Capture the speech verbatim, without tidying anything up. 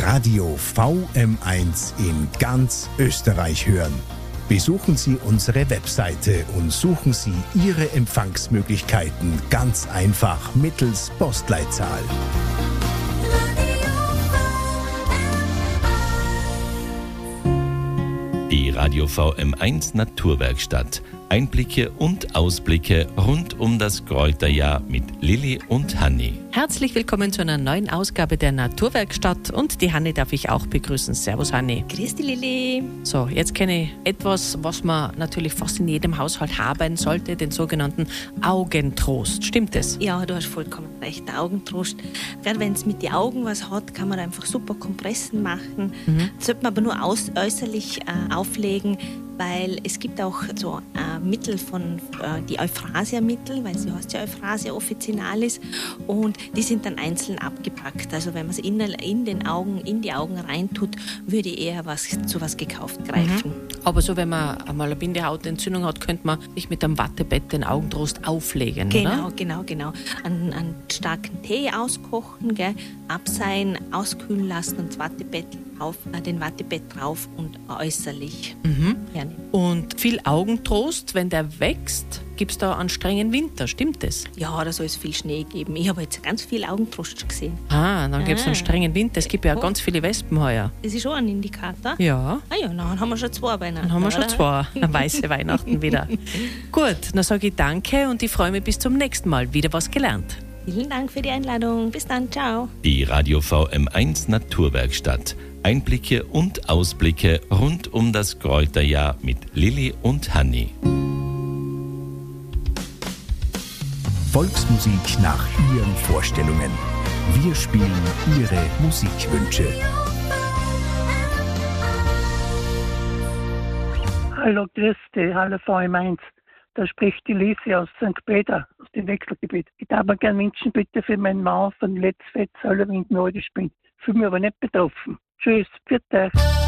Radio V M eins in ganz Österreich hören. Besuchen Sie unsere Webseite und suchen Sie Ihre Empfangsmöglichkeiten ganz einfach mittels Postleitzahl. Die Radio V M eins Naturwerkstatt. Einblicke und Ausblicke rund um das Kräuterjahr mit Lilli und Hanni. Herzlich willkommen zu einer neuen Ausgabe der Naturwerkstatt und die Hanni darf ich auch begrüßen. Servus Hanni. Grüß dich Lilli. So, jetzt kenne ich etwas, was man natürlich fast in jedem Haushalt haben sollte, den sogenannten Augentrost. Stimmt das? Ja, du hast vollkommen recht, der Augentrost. Gerade wenn es mit den Augen was hat, kann man einfach super Kompressen machen. Mhm. Das sollte man aber nur aus, äußerlich äh, auflegen, weil es gibt auch so äh, Mittel von, äh, die Euphrasia-Mittel, weil sie heißt ja Euphrasia officinalis, und die sind dann einzeln abgepackt. Also wenn man es in, in den Augen, in die Augen reintut, würde ich eher was, zu was gekauft greifen. Mhm. Aber so, wenn man einmal eine Bindehautentzündung hat, könnte man sich mit einem Wattebett den Augentrost auflegen, genau, oder? Genau, genau, genau. Einen, einen starken Tee auskochen, gell, abseihen, auskühlen lassen und das Wattebett auf, äh, den Wattebett drauf und äußerlich Mhm. hernehmen. Und viel Augentrost, wenn der wächst, gibt es da einen strengen Winter, stimmt das? Ja, da soll es viel Schnee geben. Ich habe jetzt ganz viel Augentrost gesehen. Ah, dann gibt es Ah. einen strengen Winter. Es gibt ja Oh. ganz viele Wespen heuer. Das ist schon ein Indikator. Ja. Ah ja, dann haben wir schon zwei beieinander. Dann haben wir schon oder? zwei weiße Weihnachten wieder. Gut, dann sage ich danke und ich freue mich bis zum nächsten Mal. Wieder was gelernt. Vielen Dank für die Einladung. Bis dann, ciao. Die Radio V M eins Naturwerkstatt. Einblicke und Ausblicke rund um das Kräuterjahr mit Lilli und Hanni. Volksmusik nach Ihren Vorstellungen. Wir spielen Ihre Musikwünsche. Hallo, grüß dich, hallo V M eins. Da spricht die Lisi aus Sankt Peter, aus dem Wechselgebiet. Ich darf mir gerne wünschen, bitte für meinen Mann von Letzfetz, Hallerwind, Nordisch bin. Fühle mich aber nicht betroffen. Tschüss, pfiat euch.